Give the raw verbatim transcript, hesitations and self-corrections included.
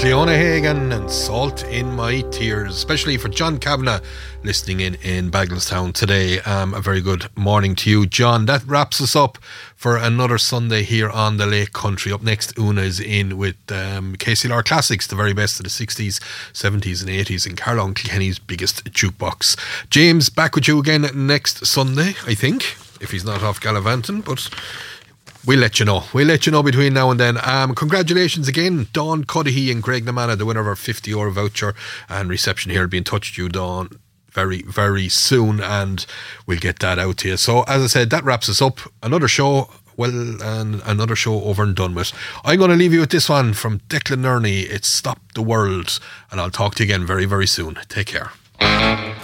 Cleona Hagan and Salt in My Tears, especially for John Kavanagh listening in in Bagenalstown today. Um, a very good morning to you, John. That wraps us up for another Sunday here on the Lake Country. Up next, Una is in with um, K C L R Classics, the very best of the sixties, seventies and eighties, and Carlo and Kilkenny's biggest jukebox. James, back with you again next Sunday, I think, if he's not off gallivanting, but we'll let you know. We'll let you know between now and then. Um, congratulations again, Dawn Cudahy and Greg Namana, the winner of our fifty euro voucher, and reception here will be in touch with you, Dawn, very, very soon, and we'll get that out to you. So, as I said, that wraps us up. Another show, well, and another show over and done with. I'm going to leave you with this one from Declan Nerney. It's Stop the World, and I'll talk to you again very, very soon. Take care.